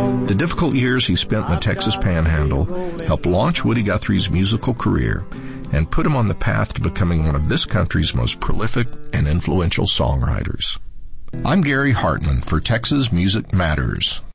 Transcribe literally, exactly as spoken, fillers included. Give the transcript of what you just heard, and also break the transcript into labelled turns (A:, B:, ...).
A: The difficult years he spent in the Texas Panhandle helped launch Woody Guthrie's musical career and put him on the path to becoming one of this country's most prolific and influential songwriters. I'm Gary Hartman for Texas Music Matters.